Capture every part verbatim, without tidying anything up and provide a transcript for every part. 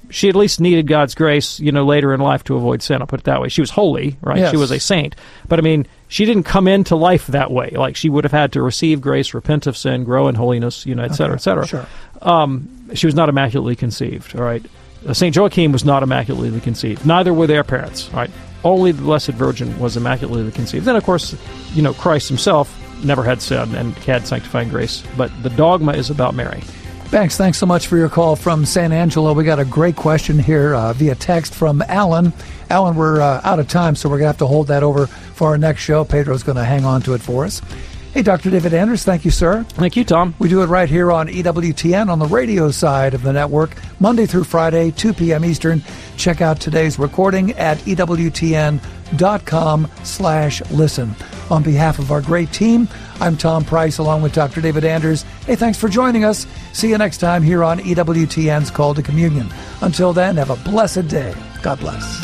she at least needed God's grace, you know, later in life to avoid sin. I'll put it that way. She was holy, right? Yes. She was a saint. But, I mean, she didn't come into life that way. Like, she would have had to receive grace, repent of sin, grow in holiness, you know, et cetera, Okay, et cetera. sure. Um, she was not immaculately conceived, all right? Uh, Saint Joachim was not immaculately conceived. Neither were their parents, all right? Only the Blessed Virgin was immaculately conceived. Then, of course, you know, Christ himself never had sin and had sanctifying grace. But the dogma is about Mary. Banks, thanks so much for your call from San Angelo. We got a great question here uh, via text from Alan. Alan, we're uh, out of time, so we're going to have to hold that over for our next show. Pedro's going to hang on to it for us. Hey, Doctor David Anders, thank you, sir. Thank you, Tom. We do it right here on E W T N on the radio side of the network, Monday through Friday, two p.m. Eastern. Check out today's recording at ewtn.com slash listen. On behalf of our great team, I'm Tom Price along with Doctor David Anders. Hey, thanks for joining us. See you next time here on E W T N's Call to Communion. Until then, have a blessed day. God bless.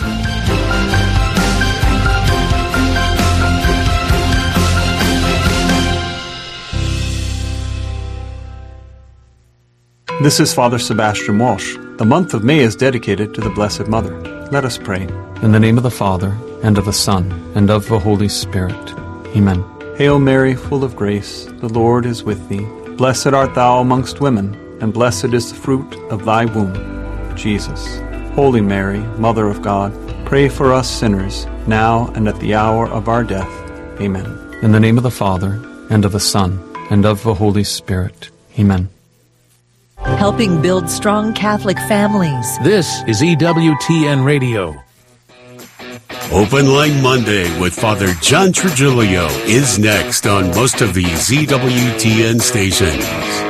This is Father Sebastian Walsh. The month of May is dedicated to the Blessed Mother. Let us pray. In the name of the Father, and of the Son, and of the Holy Spirit. Amen. Hail Mary, full of grace, the Lord is with thee. Blessed art thou amongst women, and blessed is the fruit of thy womb, Jesus. Holy Mary, Mother of God, pray for us sinners, now and at the hour of our death. Amen. In the name of the Father, and of the Son, and of the Holy Spirit. Amen. Helping build strong Catholic families. This is E W T N Radio. Open Line Monday with Father John Trigilio is next on most of these E W T N stations.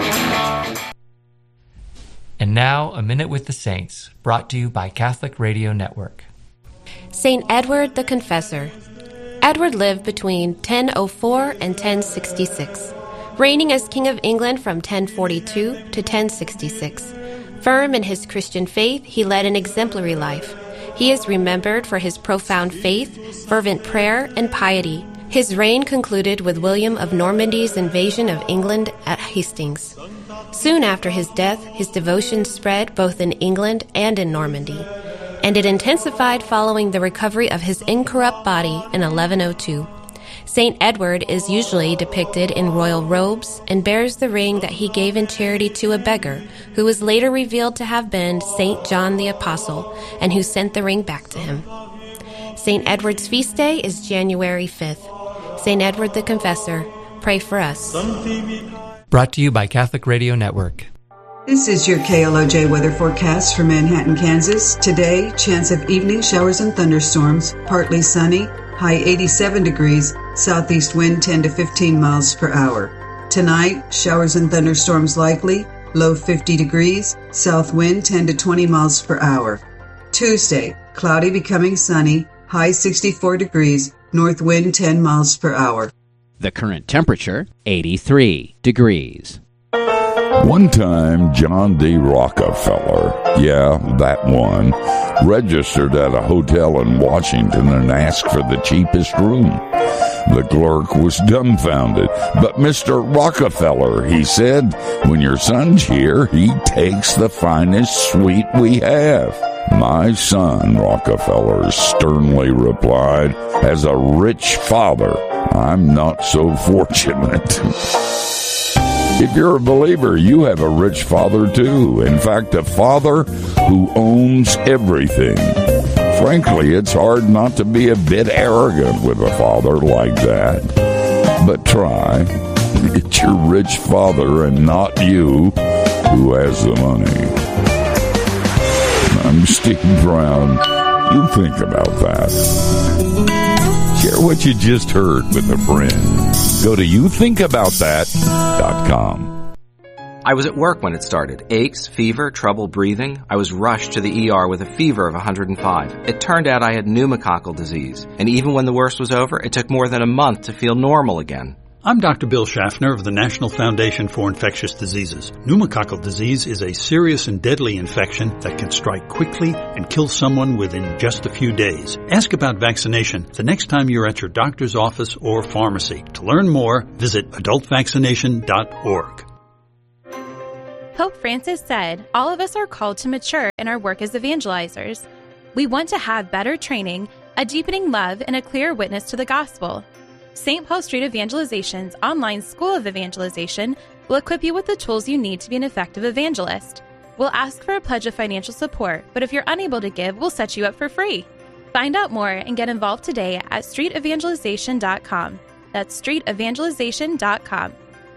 And now, A Minute with the Saints, brought to you by Catholic Radio Network. Saint Edward the Confessor. Edward lived between ten oh four and ten sixty-six. Reigning as King of England from ten forty-two to ten sixty-six. Firm in his Christian faith, he led an exemplary life. He is remembered for his profound faith, fervent prayer, and piety. His reign concluded with William of Normandy's invasion of England at Hastings. Soon after his death, his devotion spread both in England and in Normandy, and it intensified following the recovery of his incorrupt body in eleven oh two. Saint Edward is usually depicted in royal robes and bears the ring that he gave in charity to a beggar, who was later revealed to have been Saint John the Apostle, and who sent the ring back to him. Saint Edward's feast day is January fifth. Saint Edward the Confessor, pray for us. Brought to you by Catholic Radio Network. This is your K L O J weather forecast for Manhattan, Kansas. Today, chance of evening showers and thunderstorms, partly sunny, high eighty-seven degrees, southeast wind ten to fifteen miles per hour. Tonight, showers and thunderstorms likely, low fifty degrees, south wind ten to twenty miles per hour. Tuesday, cloudy becoming sunny, high sixty-four degrees, north wind ten miles per hour. The current temperature, eighty-three degrees. One time, John D. Rockefeller, yeah, that one, registered at a hotel in Washington and asked for the cheapest room. The clerk was dumbfounded. But Mister Rockefeller, he said, when your son's here, he takes the finest suite we have. My son, Rockefeller sternly replied, as a rich father, I'm not so fortunate. If you're a believer, you have a rich father too. In fact, a father who owns everything. Frankly, it's hard not to be a bit arrogant with a father like that. But try. It's your rich father and not you who has the money. I'm Steve Brown. You think about that. Share what you just heard with a friend. Go to you think about that dot com. I was at work when it started. Aches, fever, trouble breathing. I was rushed to the E R with a fever of one hundred five. It turned out I had pneumococcal disease. And even when the worst was over, it took more than a month to feel normal again. I'm Doctor Bill Schaffner of the National Foundation for Infectious Diseases. Pneumococcal disease is a serious and deadly infection that can strike quickly and kill someone within just a few days. Ask about vaccination the next time you're at your doctor's office or pharmacy. To learn more, visit adult vaccination dot org. Pope Francis said, all of us are called to mature in our work as evangelizers. We want to have better training, a deepening love, and a clear witness to the gospel. Saint Paul Street Evangelization's online School of Evangelization will equip you with the tools you need to be an effective evangelist. We'll ask for a pledge of financial support, but if you're unable to give, we'll set you up for free. Find out more and get involved today at street evangelization dot com. That's street evangelization dot com.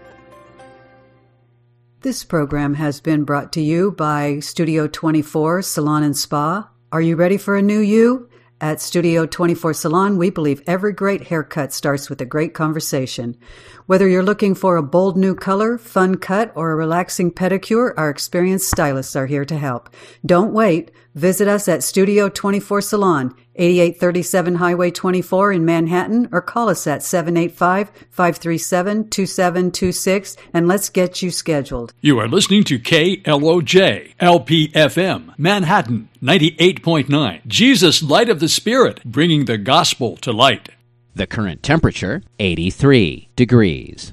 This program has been brought to you by Studio twenty-four Salon and Spa. Are you ready for a new you? At Studio twenty-four Salon, we believe every great haircut starts with a great conversation. Whether you're looking for a bold new color, fun cut, or a relaxing pedicure, our experienced stylists are here to help. Don't wait. Visit us at Studio twenty-four Salon, eighty-eight thirty-seven Highway twenty-four in Manhattan, or call us at seven eight five, five three seven, two seven two six, and let's get you scheduled. You are listening to K L O J, L P F M, Manhattan, ninety-eight point nine. Jesus, Light of the Spirit, bringing the gospel to light. The current temperature, eighty-three degrees.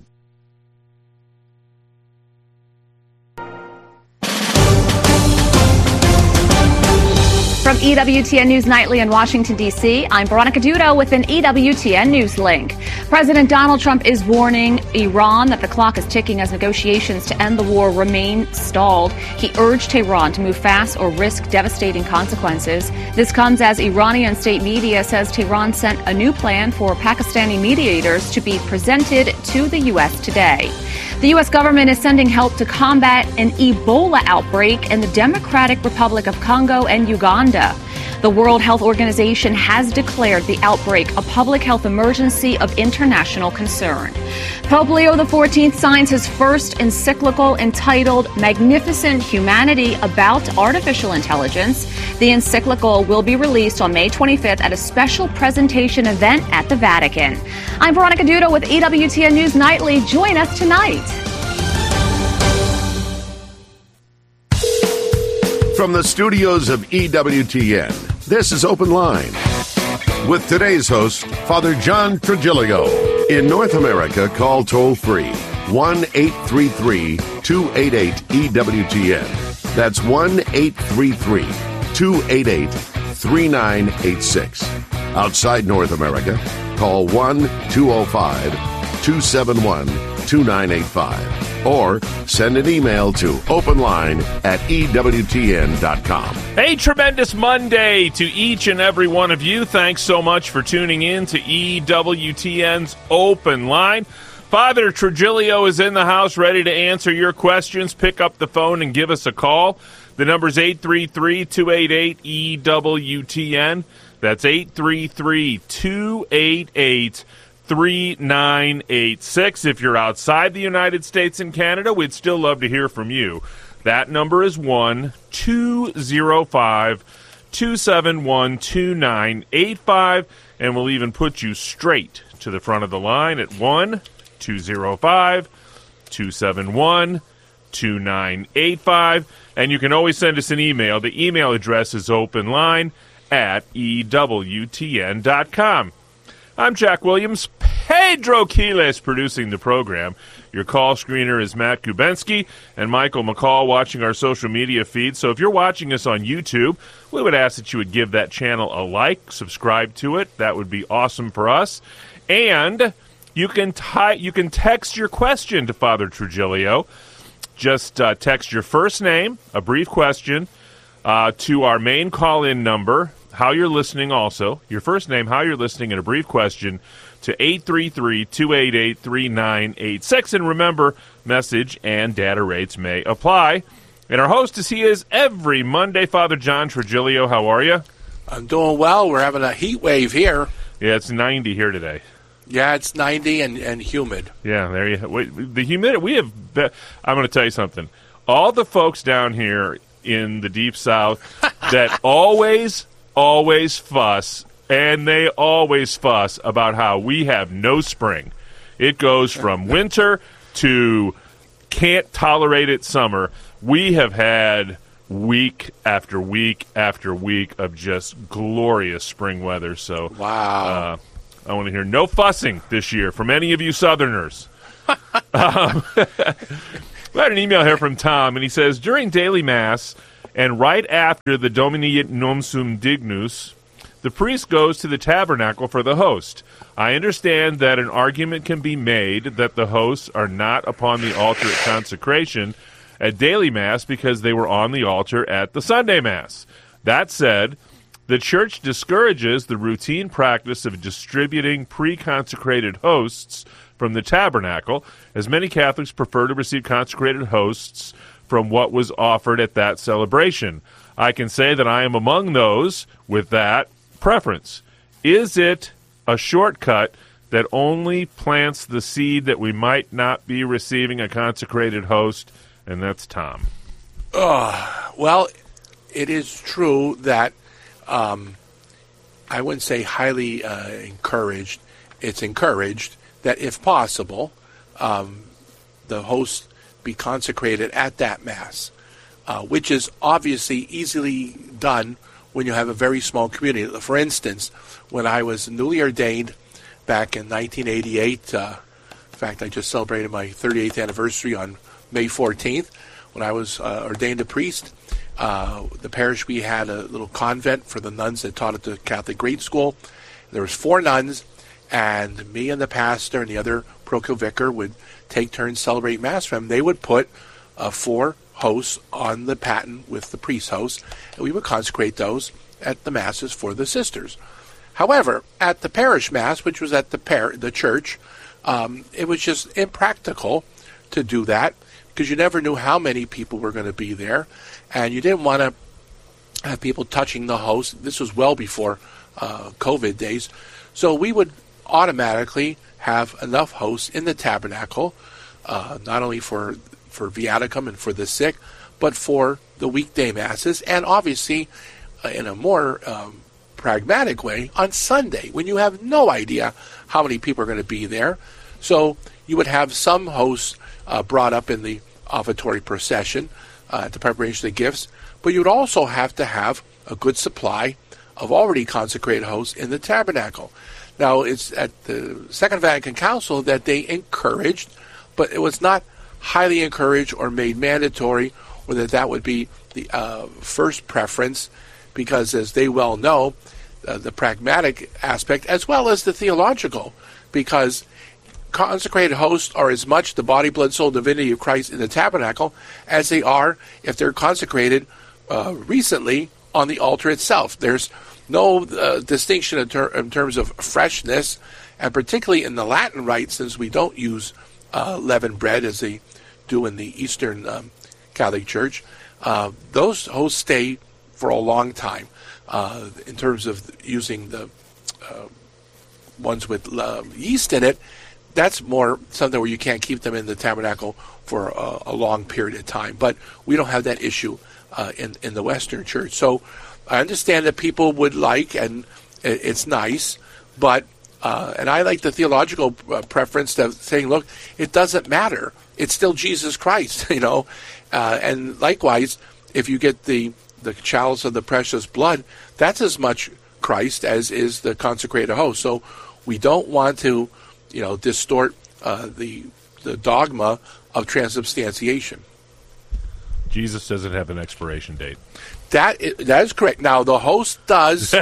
From E W T N News Nightly in Washington, D C, I'm Veronica Dudo with an E W T N News link. President Donald Trump is warning Iran that the clock is ticking as negotiations to end the war remain stalled. He urged Tehran to move fast or risk devastating consequences. This comes as Iranian state media says Tehran sent a new plan for Pakistani mediators to be presented to the U S today. The U S government is sending help to combat an Ebola outbreak in the Democratic Republic of Congo and Uganda. The World Health Organization has declared the outbreak a public health emergency of international concern. Pope Leo the fourteenth signs his first encyclical entitled Magnificent Humanity about artificial intelligence. The encyclical will be released on May twenty-fifth at a special presentation event at the Vatican. I'm Veronica Dudo with E W T N News Nightly. Join us tonight. From the studios of E W T N, this is Open Line. With today's host, Father John Trigilio. In North America, call toll-free one eight three three, two eight eight, E W T N. That's one eight three three, two eight eight, three nine eight six. Outside North America, call one two zero five, two seven one, two nine eight five. Or send an email to openline at E W T N dot com. A tremendous Monday to each and every one of you. Thanks so much for tuning in to E W T N's Open Line. Father Trigilio is in the house ready to answer your questions. Pick up the phone and give us a call. The number's eight three three, two eight eight, E W T N. That's eight three three, two eight eight, three nine eight six. If you're outside the United States and Canada, we'd still love to hear from you. That number is one two zero five, two seven one, two nine eight five, and we'll even put you straight to the front of the line at one two zero five, two seven one, two nine eight five. And you can always send us an email. The email address is openline at E W T N dot com. I'm Jack Williams. Pedro Quiles producing the program. Your call screener is Matt Kubensky and Michael McCall watching our social media feed. So if you're watching us on YouTube, we would ask that you would give that channel a like, subscribe to it. That would be awesome for us. And you can ty- you can text your question to Father Trigilio. Just uh, text your first name, a brief question, uh, to our main call-in number, how you're listening also, your first name, how you're listening, and a brief question to eight three three, two eight eight, three nine eight six. And remember, message and data rates may apply. And our host, as he is every Monday, Father John Trigilio. How are you? I'm doing well. We're having a heat wave here. Yeah, it's ninety here today. Yeah, it's ninety and, and humid. Yeah, there you wait, the humidity. We have. Be- I'm going to tell you something. All the folks down here in the deep south that always, always fuss, and they always fuss about how we have no spring. It goes from winter to can't tolerate it summer. We have had week after week after week of just glorious spring weather. So wow. Uh, I want to hear no fussing this year from any of you Southerners. um, We had an email here from Tom, and he says, during daily Mass and right after the Domini non sum dignus, the priest goes to the tabernacle for the host. I understand that an argument can be made that the hosts are not upon the altar at consecration at daily Mass because they were on the altar at the Sunday Mass. That said, the Church discourages the routine practice of distributing pre-consecrated hosts from the tabernacle, as many Catholics prefer to receive consecrated hosts from what was offered at that celebration. I can say that I am among those with that preference. Is it a shortcut that only plants the seed that we might not be receiving a consecrated host? And that's Tom. Uh, well, it is true that um, I wouldn't say highly uh, encouraged. It's encouraged that if possible, um, the host be consecrated at that Mass, uh, which is obviously easily done when you have a very small community. For instance, when I was newly ordained back in nineteen eighty-eight, uh, in fact, I just celebrated my thirty-eighth anniversary on May fourteenth, when I was uh, ordained a priest. Uh, the parish, we had a little convent for the nuns that taught at the Catholic grade school. There was four nuns, and me and the pastor and the other parochial vicar would take turns celebrate Mass for them. They would put uh, four hosts on the paten with the priest hosts, and we would consecrate those at the Masses for the sisters. However, at the parish Mass, which was at the par- the church, um, it was just impractical to do that because you never knew how many people were going to be there, and you didn't want to have people touching the host. This was well before uh, COVID days. So we would automatically have enough hosts in the tabernacle, uh, not only for for viaticum and for the sick, but for the weekday Masses, and obviously uh, in a more um, pragmatic way on Sunday, when you have no idea how many people are going to be there. So you would have some hosts uh, brought up in the offertory procession uh, at the preparation of the gifts, but you would also have to have a good supply of already consecrated hosts in the tabernacle. Now, it's at the Second Vatican Council that they encouraged, but it was not highly encouraged or made mandatory, or that that would be the uh, first preference, because as they well know, uh, the pragmatic aspect as well as the theological, because consecrated hosts are as much the body, blood, soul, divinity of Christ in the tabernacle as they are if they're consecrated uh, recently on the altar itself. There's no uh, distinction in, ter- in terms of freshness, and particularly in the Latin rite, since we don't use uh, leavened bread as they do in the Eastern um, Catholic Church. Uh, those hosts stay for a long time. Uh, in terms of using the uh, ones with uh, yeast in it, that's more something where you can't keep them in the tabernacle for a, a long period of time. But we don't have that issue uh, in, in the Western Church. So I understand that people would like, and it, it's nice, but, uh, and I like the theological uh, preference of saying, look, it doesn't matter. It's still Jesus Christ, you know. Uh, and likewise, if you get the, the chalice of the precious blood, that's as much Christ as is the consecrated host. So we don't want to, you know, distort uh, the the dogma of transubstantiation. Jesus doesn't have an expiration date. That is, that is correct. Now, the host does.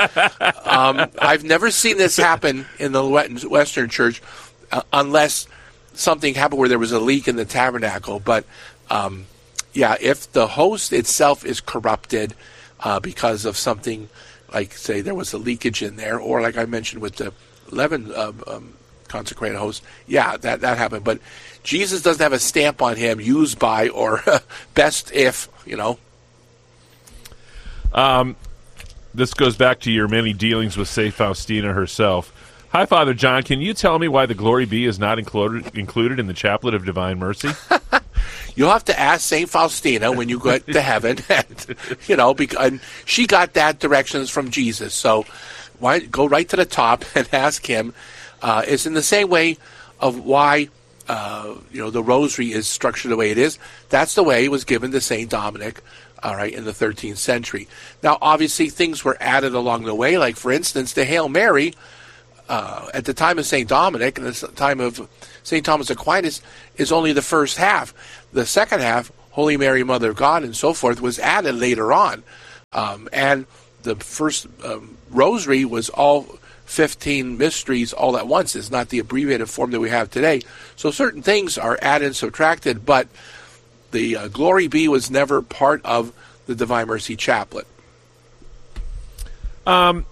um, I've never seen this happen in the Western Church uh, unless something happened where there was a leak in the tabernacle. But, um, yeah, if the host itself is corrupted uh, because of something like, say, there was a leakage in there, or like I mentioned with the leaven uh, um, consecrated host, yeah, that, that happened. But Jesus doesn't have a stamp on him, used by or best if, you know. Um, this goes back to your many dealings with Saint Faustina herself. Hi, Father John. Can you tell me why the Glory Be is not included included in the Chaplet of Divine Mercy? You'll have to ask Saint Faustina when you get to heaven. And, you know, because and she got that directions from Jesus. So why go right to the top and ask him. Uh, it's in the same way of why uh, you know the Rosary is structured the way it is. That's the way it was given to Saint Dominic. All right, in the thirteenth century. Now, obviously, things were added along the way. Like, for instance, the Hail Mary uh, at the time of Saint Dominic and the time of Saint Thomas Aquinas is only the first half. The second half, Holy Mary, Mother of God, and so forth, was added later on. Um, and the first um, rosary was all fifteen mysteries all at once. It's not the abbreviated form that we have today. So certain things are added and subtracted, but the uh, Glory Be was never part of the Divine Mercy Chaplet. Um,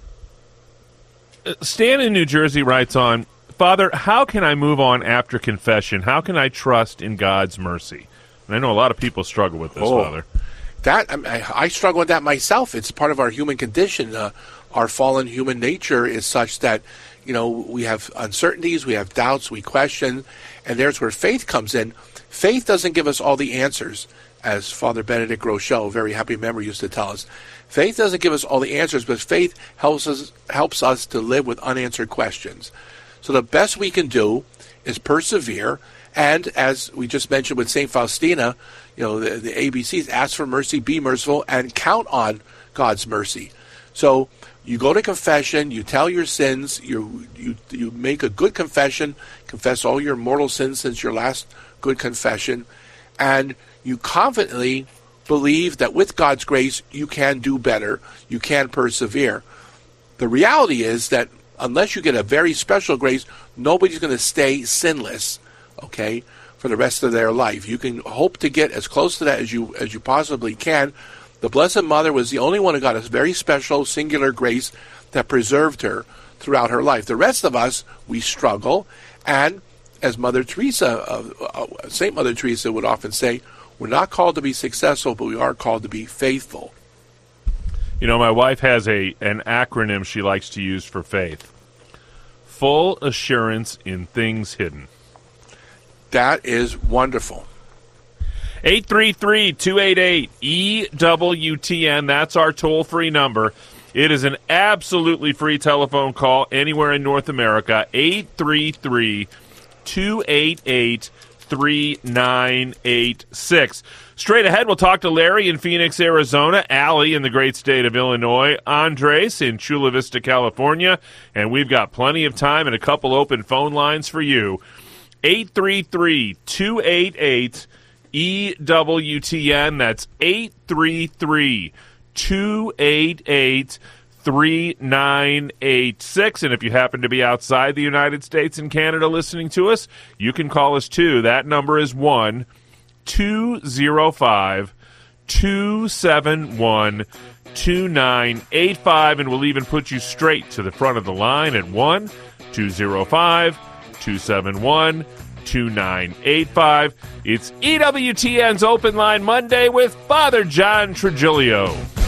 Stan in New Jersey writes on, Father, how can I move on after confession? How can I trust in God's mercy? And I know a lot of people struggle with this, oh, Father. That I, I struggle with that myself. It's part of our human condition. Uh, our fallen human nature is such that, you know, we have uncertainties, we have doubts, we question, and there's where faith comes in. Faith doesn't give us all the answers, as Father Benedict Groeschel, a very happy member, used to tell us. Faith doesn't give us all the answers, but faith helps us helps us to live with unanswered questions. So the best we can do is persevere, and as we just mentioned with Saint Faustina, you know, the, the A B Cs, ask for mercy, be merciful, and count on God's mercy. So you go to confession, you tell your sins, you you you make a good confession, confess all your mortal sins since your last good confession, and you confidently believe that with God's grace you can do better, you can persevere. The reality is that unless you get a very special grace, nobody's going to stay sinless, okay, for the rest of their life. You can hope to get as close to that as you as you possibly can. The Blessed Mother was the only one who got a very special, singular grace that preserved her throughout her life. The rest of us, we struggle, and as Mother Teresa, uh, uh, Saint Mother Teresa would often say, we're not called to be successful, but we are called to be faithful. You know, my wife has a an acronym she likes to use for faith. Full assurance in things hidden. That is wonderful. eight three three, two eight eight, E W T N. That's our toll-free number. It is an absolutely free telephone call anywhere in North America. eight three three, two eight eight, three nine eight six. Straight ahead, we'll talk to Larry in Phoenix, Arizona, Allie in the great state of Illinois, Andres in Chula Vista, California, and we've got plenty of time and a couple open phone lines for you. eight three three, two eight eight, E W T N. That's eight three three, two eight eight, three nine eight six. And if you happen to be outside the United States and Canada listening to us, you can call us too. That number is one two zero five, two seven one, two nine eight five, and we'll even put you straight to the front of the line at one two zero five, two seven one, two nine eight five. It's E W T N's Open Line Monday with Father John Trigilio.